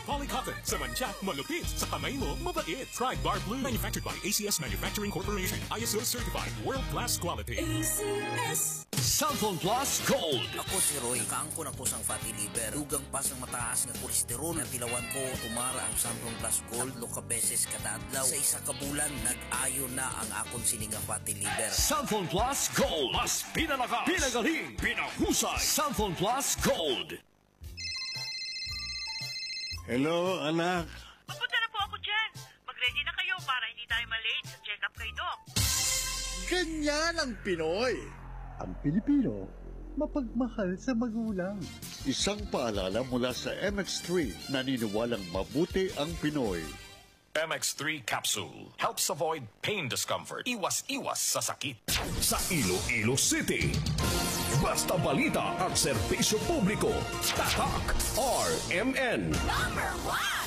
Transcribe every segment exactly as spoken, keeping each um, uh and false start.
Polycotton, sa mancha, malupit. Sa kamay mo, mabait. Try Bar Blue. Manufactured by A C S Manufacturing Corporation. I S O certified. World-class quality. A C S. Samphon Plus Gold. Ako si Roy, kaangkon ako sang fatty liver. Dugang pa sang mataas nga kolesterol. Natilawan ko, tumara ang Samphon Plus Gold. Loka beses kada adlaw. Sa isa ka bulan, nag-ayo na ang akon sininga fatty liver. Samphon Plus Gold. Mas pinalakas, pinagaling, pinahusay. Samphon Plus Gold. Hello, anak. Papunta na po ako dyan. Mag-ready na kayo para hindi tayo malate sa check-up kay Doc. Ganyan ang Pinoy. Ang Pilipino, mapagmahal sa magulang. Isang paalala mula sa M X three, naniniwalang mabuti ang Pinoy. M X three Capsule helps avoid pain discomfort. Iwas-iwas sa sakit. Sa Iloilo City. Basta balita at serbisyo publiko. Tatak R M N. Number one.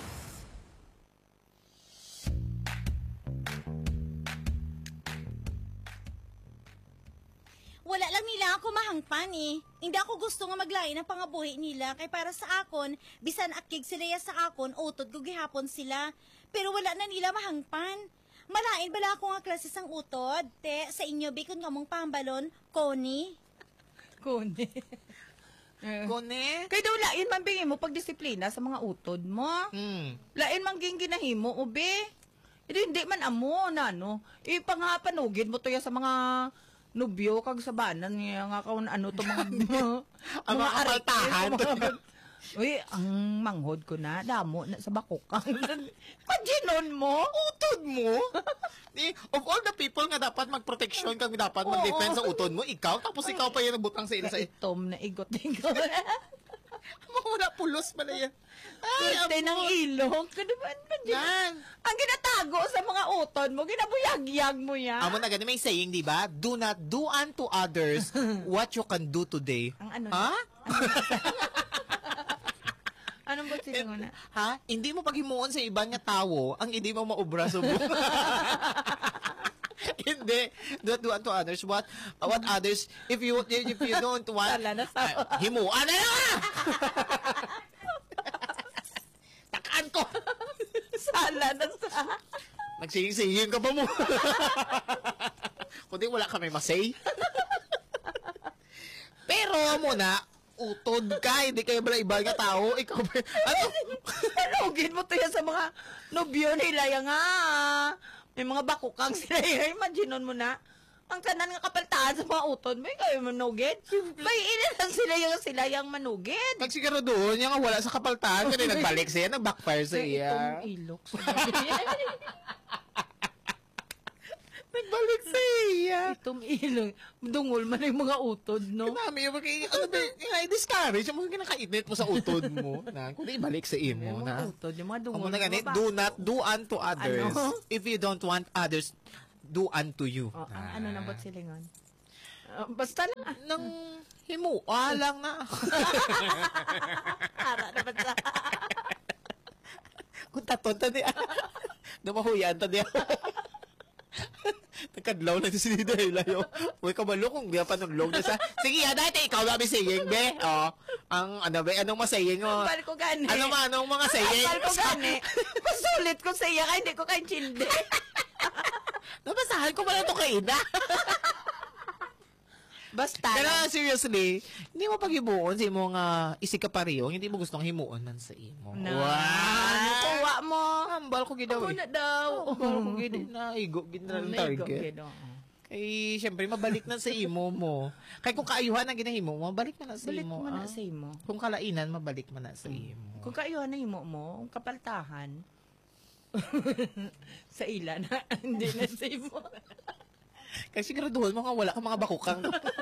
Wala lang nila ako mahangpan eh. Hindi ako gusto nga maglain ng pangabuhi nila kay para sa akon, bisan akig sila ya sa akon, utod ko gihapon sila. Pero wala na nila mahangpan. Malain bala ako nga klase sang utod. Te, sa inyo, bikon nga mong pambalon, Connie. Kone. Kone? Kaya daw lain man bingin mo pagdisiplina sa mga utod mo. Hmm. Lain man ging ginahimo, ube. Hindi, hindi man amo na, no? Ipanghapanugid mo to ya sa mga nubyo kag sabanan nga nga kaun ano to mga Ang mga kapaltahan. Uy, ang manghod ko na, damo na sa bakok. Paginon mo? Utod mo? Eh, of all the people nga dapat magproteksyon kang dapat mag-defense sa utod mo, ikaw, tapos ikaw pa yan nagbutang sa ila sa itom na igot-igot. Wala pulos pala yan. Ay, Ay ng ilong. Kanaman ka dyan. Ang ginatago sa mga utod mo, ginabuyagyag mo yan. Amo na ganun, may saying, di ba? Do not do unto others what you can do today. Ang ano? Ha? Anong ba sila muna? Ha? Hindi mo paghimuon sa ibang nga tao, ang hindi mo maubra sa buhay. Hindi. Don't do unto others what uh, what others if you if you don't want Sala na sa uh, himuan na na. Takaan ko. Sala na sa. Nagsinging-singing ka ba mo? Kundi wala kami masay. Pero muna, utod ka, hindi kayo bala ibang nga tao. Ikaw ba? Ano? Nalugin mo to yan sa mga nobyo nila yan nga. May mga bakukang sila yan. Imaginon mo na. Ang tanan nga kapaltaan sa mga utod, may kayo manugid. May inilan sila yung sila yung manugid. Nagsigaro doon, yung wala sa kapaltaan, kasi nagbalik siya, nag-backfire sa iya. Itong ilok. Nagbalik sa iya. Itong ilok. Dungol man yung mga utod, no? Kinami, yung mga, ano ba, yung i-discourage, yung mga kinakainit mo sa utod mo, na, kung ibalik sa imo, yung na. mga utod, yung mga dungol. Ang ganit, do not do unto others. Ano? If you don't want others, do unto you. Oh, ah. Ano na ba't silingon? Uh, basta na. Nang himua lang na. Para na ba't sa... Kung taton ta niya. Namahuyan ta niya. Nagkadlaw na si Dahil layo. Uy, kabalo kung di pa nung na sa... Sige, ha, dati ikaw na may saying, be. Oh, ang, ano, be, anong masaying mo? Bal ko gani. Ano ma, anong mga saying? Bal ko gani. Masulit ko sa iya, kaya hindi ko kain chinde. Nabasahan ko pala ito kay Ina. Basta. Pero seriously, hindi mo pag-himuon sa imo nga isika pariyo, hindi mo gustong himuon man sa imo. No. Wow! Kuwa mo. Ambal ko gidaw. Ako na daw. Ambal ko gidaw na igo ginang target. Kay syempre mabalik na sa imo mo. Kay kung kaayuhan ang ginahimo mo, mabalik man na sa Balik imo. mo Ah. na sa imo. Kung kalainan, mabalik man na sa imo. Kung kaayuhan na imo mo, ang kapaltahan sa ila na hindi na sa imo. Kasi siguraduhan mo nga wala ka mga bakukang.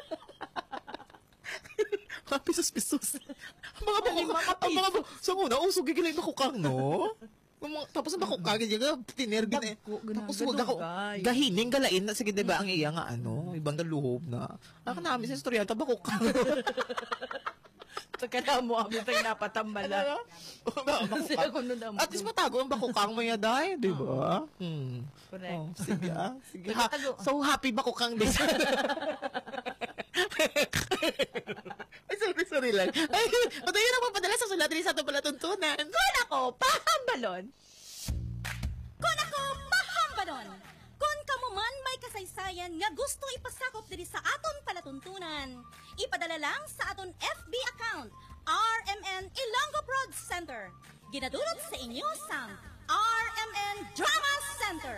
Mga pisos-pisos. Ang mga bakukang. Ang mga bakukang. Sa muna, usog gigiling bakukang, no? Tapos ang bakukang, ganyan, tinergin eh. Tapos huwag ako, gahining galain na, sige, diba, ang iya nga, ano, ibang galuhob na. Ang namin sa istorya, bakukang. So, kaya mo kami tayong napatambala. At least matago ang bakukang mo ya dahil, di ba? Hmm. Correct. Oh, sige, ah. Sige. Ha, so, happy bakukang din. Ay, sorry, sorry. Sorry lang. Ay, patayo na papadala sa sulat rin sa ito palatuntunan. Kung ako, pahambalon. Kung ako, pahambalon. Kung kamo man may kasaysayan nga gusto ipasakop diri sa aton palatuntunan, ipadala lang sa aton F B account, R M N Ilonggo Prod Center. Ginadulot sa inyo sang R M N Drama Center.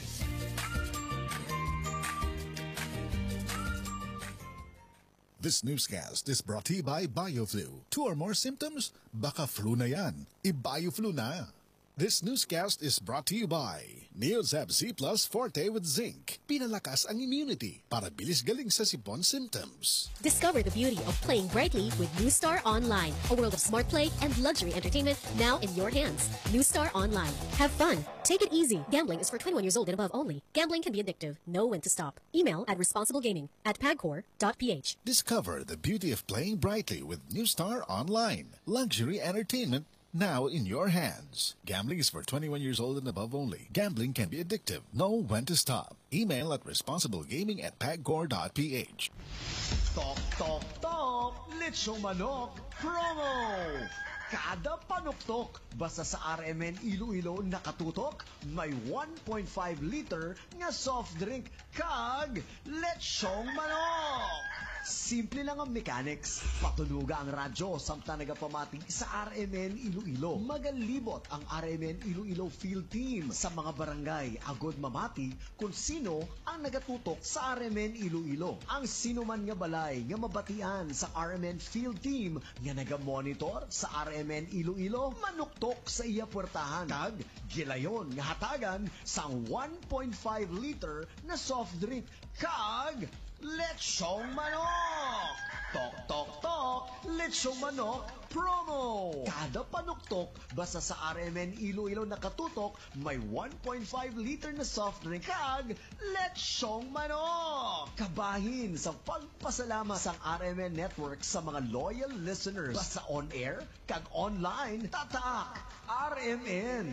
This newscast is brought to you by BioFlu. Two or more symptoms? Baka flu na yan. I-BioFlu na. This newscast is brought to you by Neozab C Plus Forte with Zinc. Pinalakas ang immunity para bilis galing sa sipon symptoms. Discover the beauty of playing brightly with New Star Online, a world of smart play and luxury entertainment now in your hands. New Star Online. Have fun. Take it easy. Gambling is for twenty-one years old and above only. Gambling can be addictive. Know when to stop. Email at responsiblegaming at pagcor dot p h. Discover the beauty of playing brightly with New Star Online. Luxury entertainment now in your hands. Gambling is for twenty-one years old and above only. Gambling can be addictive. Know when to stop. Email at responsiblegaming at pagcor dot p h. Tok, tok, tok! Lechong manok promo! Kada panuktok, basta sa R M N Iloilo nakatutok, may one point five liter nga soft drink kag lechong manok! Simple lang ang mechanics. Patunuga ang radyo samtang nagapamati sa R M N Iloilo. Magalibot ang R M N Iloilo Field Team sa mga barangay agod mamati kung sino ang nagatutok sa R M N Iloilo. Ang sino man nga balay nga mabatian sa R M N Field Team nga nagamonitor sa R M N Iloilo, manuktok sa iya puwertahan. Kag gilayon nga hatagan sang one point five liter na soft drink kag lechong manok! Tok, tok, tok! Lechong manok promo! Kada panuktok, basta sa R M N Iloilo nakatutok, may one point five liter na soft drink kag lechong manok! Kabahin sa pagpasalamat sa R M N Network sa mga loyal listeners. Basta on-air, kag online, tatak! R M N!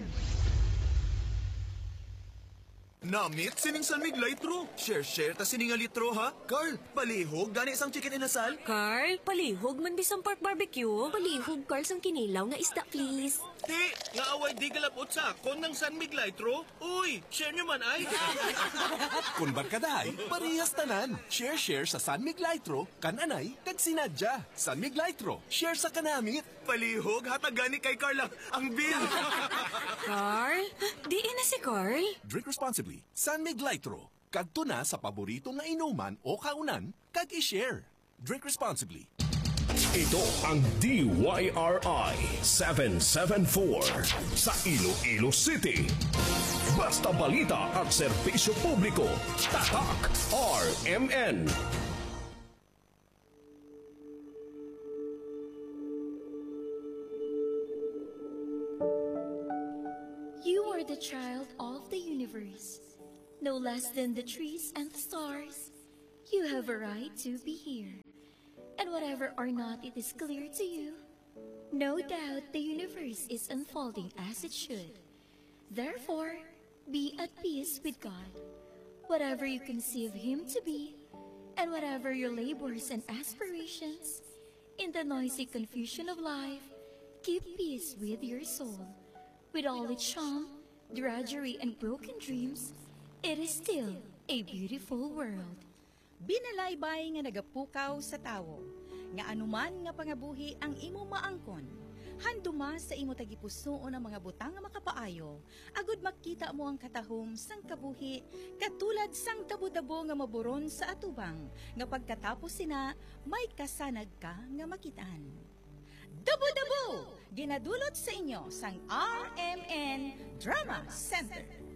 Namit sining San Mig Litro. Share-share ta sining nga litro ha. Carl, palihog gani isang chicken inasal. Carl, palihog man bisang pork barbecue. Palihog, Carl, sang kinilaw nga isda, please. Ti, nga away di galapot sa akon ng San Mig Litro. Uy, share nyo man ay. Kung barkaday, parehas tanan. Share-share sa San Mig Litro, kananay, kag sinadya. San Mig Litro, share sa kanamit. Palihog, hatag gani kay Carl ang, ang bill. Carl, di na si Carl. Drink responsibly. San Mig Litro, kagto na sa paborito nga inuman o kaunan, kag i-share. Drink responsibly. Ito ang D Y R I seven seven four sa Iloilo City. Basta balita at serbisyo publiko. Tatak R M N. You are the child of the universe, no less than the trees and the stars. You have a right to be here. And whatever or not it is clear to you, no doubt the universe is unfolding as it should. Therefore, be at peace with God. Whatever you conceive Him to be, and whatever your labors and aspirations, in the noisy confusion of life, keep peace with your soul. With all its charm, drudgery, and broken dreams, it is still a beautiful world. Binalaybay nga nagapukaw sa tawo, nga anuman nga pangabuhi ang imo maangkon. Handuma sa imo tagipusoon ang mga butang nga makapaayo, agud makita mo ang katahom sang kabuhi, katulad sang dabo-dabo nga maburon sa atubang, nga pagkatapos sina, may kasanag ka nga makitaan. Dabo-dabo! Ginadulot sa inyo sang R M N Drama Center.